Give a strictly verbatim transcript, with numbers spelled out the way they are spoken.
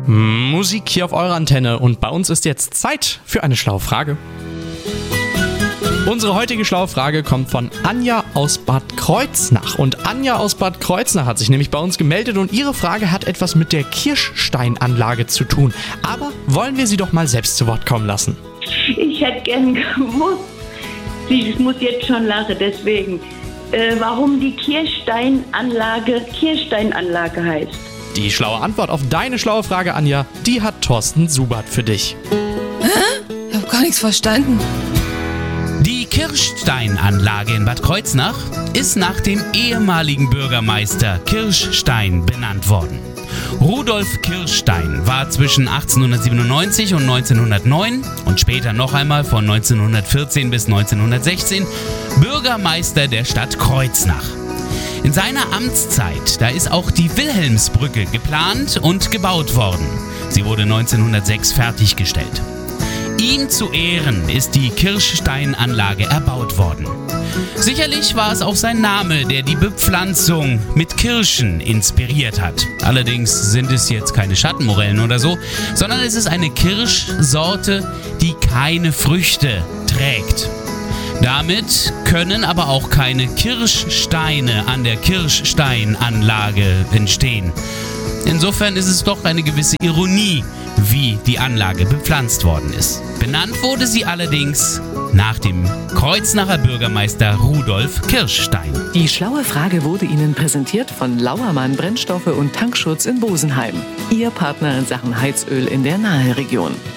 Musik hier auf eurer Antenne und bei uns ist jetzt Zeit für eine schlaue Frage. Unsere heutige schlaue Frage kommt von Anja aus Bad Kreuznach. Und Anja aus Bad Kreuznach hat sich nämlich bei uns gemeldet und ihre Frage hat etwas mit der Kirschsteinanlage zu tun. Aber wollen wir sie doch mal selbst zu Wort kommen lassen. Ich hätte gern gewusst, ich muss jetzt schon lachen, deswegen, äh, warum die Kirschsteinanlage Kirschsteinanlage heißt. Die schlaue Antwort auf deine schlaue Frage, Anja, die hat Thorsten Subert für dich. Hä? Ich hab gar nichts verstanden. Die Kirschsteinanlage in Bad Kreuznach ist nach dem ehemaligen Bürgermeister Kirschstein benannt worden. Rudolf Kirschstein war zwischen achtzehnhundertsiebenundneunzig und neunzehnhundertneun und später noch einmal von neunzehnhundertvierzehn bis neunzehnhundertsechzehn Bürgermeister der Stadt Kreuznach. In seiner Amtszeit, da ist auch die Wilhelmsbrücke geplant und gebaut worden. Sie wurde neunzehnhundertsechs fertiggestellt. Ihm zu Ehren ist die Kirschsteinanlage erbaut worden. Sicherlich war es auch sein Name, der die Bepflanzung mit Kirschen inspiriert hat. Allerdings sind es jetzt keine Schattenmorellen oder so, sondern es ist eine Kirschsorte, die keine Früchte trägt. Damit können aber auch keine Kirschsteine an der Kirschsteinanlage entstehen. Insofern ist es doch eine gewisse Ironie, wie die Anlage bepflanzt worden ist. Benannt wurde sie allerdings nach dem Kreuznacher Bürgermeister Rudolf Kirschstein. Die schlaue Frage wurde Ihnen präsentiert von Lauermann Brennstoffe und Tankschutz in Bosenheim. Ihr Partner in Sachen Heizöl in der Naheregion.